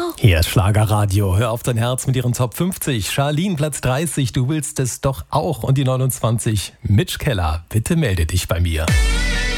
Hier ist Schlagerradio. Hör auf dein Herz mit ihren Top 50. Charlene, Platz 30. Du willst es doch auch. Und die 29. Mitch Keller. Bitte melde dich bei mir.